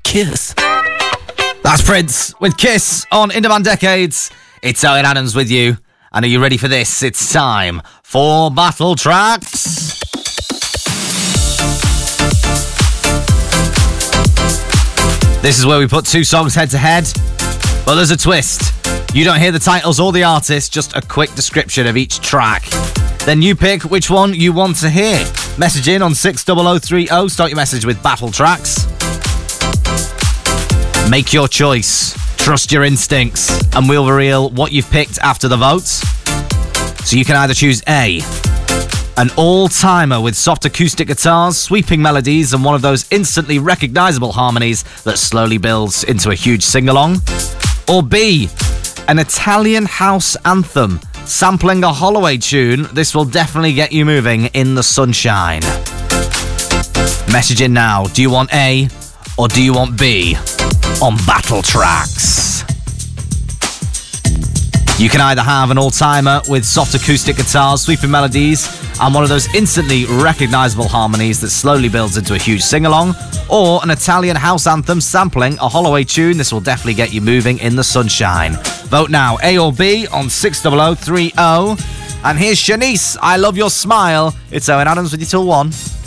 Kiss. That's Prince with Kiss on In Demand Decades. It's Owen Adams with you. And are you ready for this? It's time for Battle Tracks. This is where we put two songs head to head, but there's a twist. You don't hear the titles or the artist, just a quick description of each track. Then you pick which one you want to hear. Message in on 60030. Start your message with Battle Tracks. Make your choice. Trust your instincts. And we'll reveal what you've picked after the votes. So you can either choose A, an all-timer with soft acoustic guitars, sweeping melodies, and one of those instantly recognisable harmonies that slowly builds into a huge sing-along. Or B, an Italian house anthem, sampling a Holloway tune. This will definitely get you moving in the sunshine. Message in now. Do you want A or do you want B on Battle Tracks? You can either have an all-timer with soft acoustic guitars, sweeping melodies, and one of those instantly recognisable harmonies that slowly builds into a huge sing-along, or an Italian house anthem sampling a Holloway tune. This will definitely get you moving in the sunshine. Vote now, A or B, on 60030. And here's Shanice, I Love Your Smile. It's Owen Adams with you till 1.